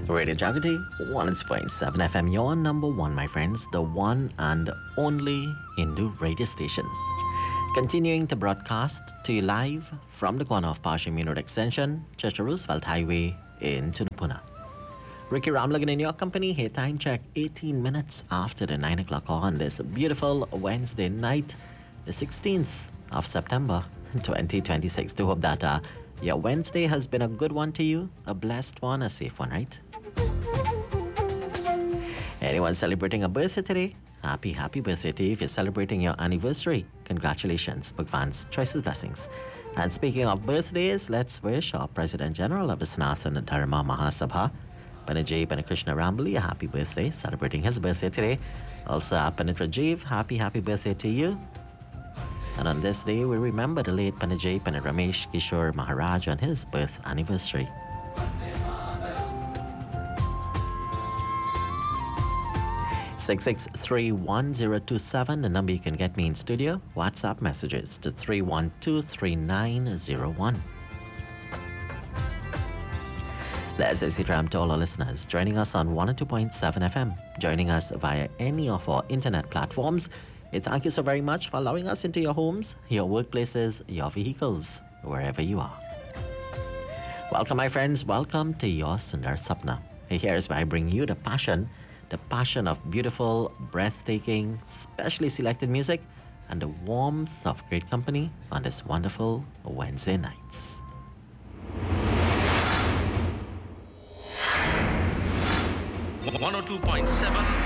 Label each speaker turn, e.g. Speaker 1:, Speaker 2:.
Speaker 1: Radio Jagati 106.7 FM, your number one, my friends, the one and only Hindu radio station. Continuing to broadcast to you live from the corner of Parshim Road Extension, Chester Roosevelt Highway in Tunapuna. Ricky Ramlagan in your company. Here, time check 18 minutes after the 9 o'clock on this beautiful Wednesday night, the 16th of September 2026. To hope that your Wednesday has been a good one to you, a blessed one, a safe one, right? Anyone celebrating a birthday today? Happy birthday to you. If you're celebrating your anniversary, congratulations. Bhagwan's choicest blessings. And speaking of birthdays, let's wish our President General of the Sanatana Dharma Mahasabha, Panajay Panakrishna Rambali, a happy birthday, celebrating his birthday today. Also, Panit Rajiv, happy birthday to you. And on this day, we remember the late Panajay Panit Ramesh Kishore Maharaj on his birth anniversary. Six 6631027, the number you can get me in studio. WhatsApp messages to 3123901. Let's say Ram to all our listeners joining us on 102.7 FM, joining us via any of our internet platforms. Thank you so very much for allowing us into your homes, your workplaces, your vehicles, wherever you are. Welcome, my friends. Welcome to your Sundar Sapna. Here's where I bring you the passion of beautiful, breathtaking, specially selected music, and the warmth of great company on this wonderful Wednesday nights.
Speaker 2: One 102.7